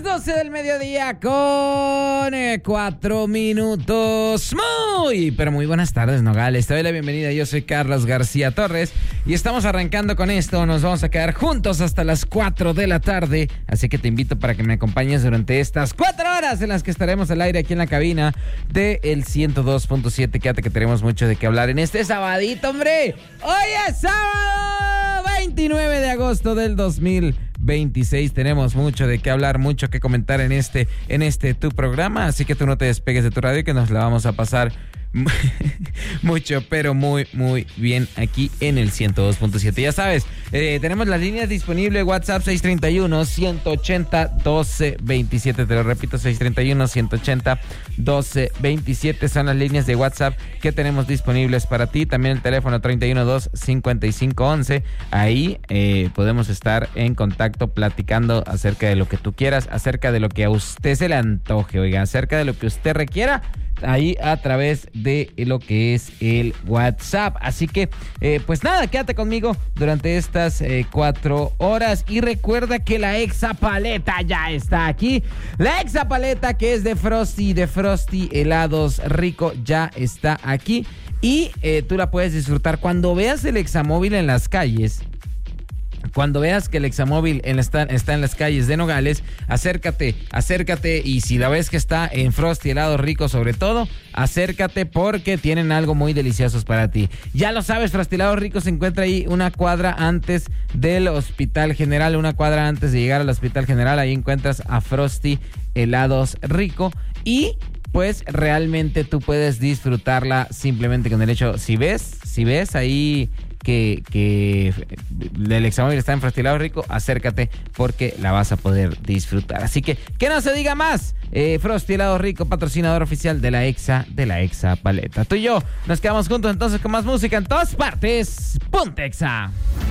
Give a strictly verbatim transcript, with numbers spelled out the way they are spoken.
doce del mediodía con eh, cuatro minutos. Muy, pero muy buenas tardes, Nogales. Te doy la bienvenida. Yo soy Carlos García Torres y estamos arrancando con esto. Nos vamos a quedar juntos hasta las cuatro de la tarde. Así que te invito para que me acompañes durante estas cuatro horas en las que estaremos al aire aquí en la cabina de el ciento dos punto siete. Quédate que tenemos mucho de qué hablar en este sabadito, hombre. Hoy es sábado veintinueve de agosto del dos mil veintiséis. Tenemos mucho de qué hablar, mucho que comentar en este, en este tu programa, así que tú no te despegues de tu radio que nos la vamos a pasar mucho, pero muy, muy bien aquí en el ciento dos punto siete. Ya sabes, eh, tenemos las líneas disponibles: WhatsApp seis tres uno, uno ocho cero, uno dos dos siete. Te lo repito, seis tres uno, uno ocho cero, uno dos dos siete son las líneas de WhatsApp que tenemos disponibles para ti. También el teléfono treinta y uno dos, cincuenta y cinco once. Ahí eh, podemos estar en contacto platicando acerca de lo que tú quieras, acerca de lo que a usted se le antoje, oiga, acerca de lo que usted requiera, ahí a través de lo que es el WhatsApp. Así que, eh, pues nada, quédate conmigo durante estas eh, cuatro horas. Y recuerda que la Exapaleta ya está aquí. La Exapaleta, que es de Frosty, de Frosty Helados Rico, ya está aquí. Y eh, tú la puedes disfrutar cuando veas el Examóvil en las calles. Cuando veas que el Examóvil en está, está en las calles de Nogales, acércate, acércate, y si la ves que está en Frosty Helado Rico sobre todo, acércate porque tienen algo muy deliciosos para ti. Ya lo sabes, Frosty Helado Rico se encuentra ahí una cuadra antes del Hospital General, una cuadra antes de llegar al Hospital General, ahí encuentras a Frosty Helados Rico y pues realmente tú puedes disfrutarla simplemente con el hecho, si ves, si ves ahí que, que el Examóvil está en Frosty Helado Rico, acércate porque la vas a poder disfrutar. Así que, que no se diga más. Eh, Frosty Helado Rico, patrocinador oficial de la Exa, de la Exapaleta. Tú y yo nos quedamos juntos entonces con más música en todas partes. Ponte Exa.